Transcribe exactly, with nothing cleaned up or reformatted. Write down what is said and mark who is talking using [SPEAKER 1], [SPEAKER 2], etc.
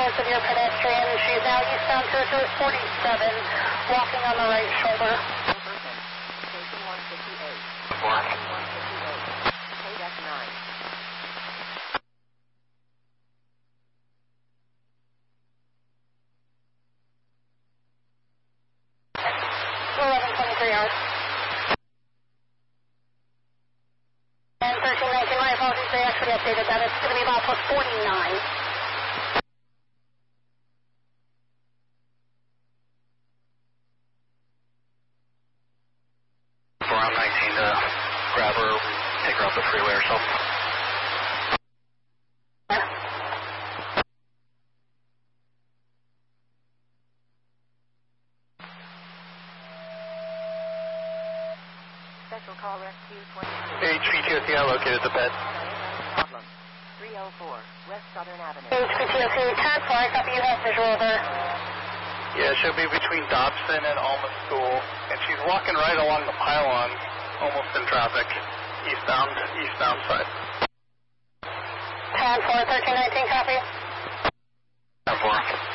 [SPEAKER 1] a severe pedestrian. She's now eastbound to forty-seven, walking on the right shoulder.
[SPEAKER 2] Station one fifty-eight.
[SPEAKER 3] Four.
[SPEAKER 2] one fifty-eight. K F nine.
[SPEAKER 1] eleven twenty-three hours. And thirteen nineteen, my apologies, they actually updated that. It's going to be about plus forty-nine.
[SPEAKER 3] Around nineteen to grab her, take her off the freeway or something.
[SPEAKER 2] Special call rescue twenty-two.
[SPEAKER 3] H P T O C, I located the bed.
[SPEAKER 2] Problem. three oh four West Southern Avenue.
[SPEAKER 1] H P T O C, ten four, I copy you have visual there.
[SPEAKER 3] Yeah, she'll be between Dobson and Alma School, and she's walking right along the pylon, almost in traffic, eastbound, eastbound side.
[SPEAKER 1] ten four, thirteen nineteen, copy.
[SPEAKER 3] ten four.